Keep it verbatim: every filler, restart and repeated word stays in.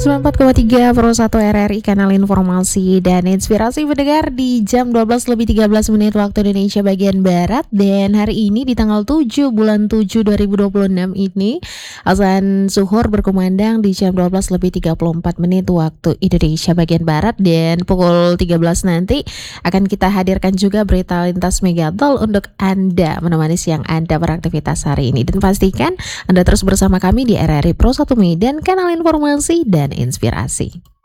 sembilan puluh empat koma tiga Pro satu R R I, kanal informasi dan inspirasi pendengar di jam dua belas lebih tiga belas menit waktu Indonesia bagian Barat. Dan hari ini di tanggal tujuh bulan tujuh dua ribu dua puluh enam ini azan zuhur berkumandang di jam dua belas lebih tiga puluh empat menit waktu Indonesia bagian Barat. Dan pukul tiga belas nanti akan kita hadirkan juga berita lintas Megatol untuk Anda, menemani siang Anda beraktivitas hari ini. Dan pastikan Anda terus bersama kami di R R I Pro satu Medan, kanal informasi dan inspirasi.